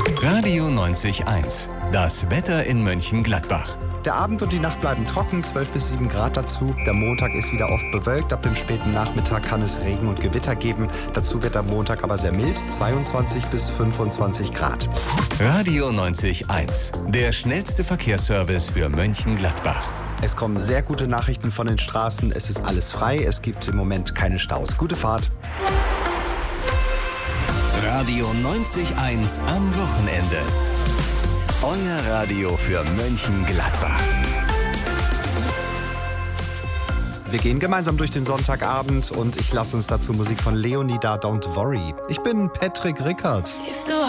Radio 90.1. Das Wetter in Mönchengladbach. Der Abend und die Nacht bleiben trocken, 12 bis 7 Grad dazu. Der Montag ist wieder oft bewölkt. Ab dem späten Nachmittag kann es Regen und Gewitter geben. Dazu wird der Montag aber sehr mild, 22 bis 25 Grad. Radio 90.1. Der schnellste Verkehrsservice für Mönchengladbach. Es kommen sehr gute Nachrichten von den Straßen. Es ist alles frei. Es gibt im Moment keine Staus. Gute Fahrt. Radio 90.1 am Wochenende. Euer Radio für Mönchengladbach. Wir gehen gemeinsam durch den Sonntagabend und ich lasse uns dazu Musik von Leonida Don't Worry. Ich bin Patrick Rickert.